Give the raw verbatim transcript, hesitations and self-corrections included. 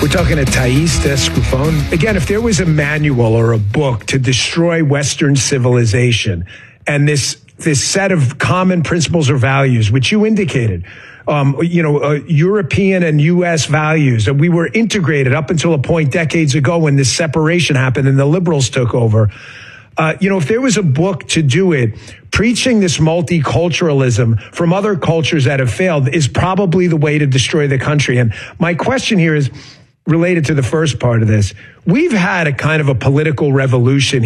We're talking to Thais Descoufon. Again, if there was a manual or a book to destroy Western civilization and this this set of common principles or values, which you indicated, um, you know, uh, European and U S values, that we were integrated up until a point decades ago when this separation happened and the liberals took over. Uh, you know, if there was a book to do it, preaching this multiculturalism from other cultures that have failed is probably the way to destroy the country. And my question here is related to the first part of this. We've had a kind of a political revolution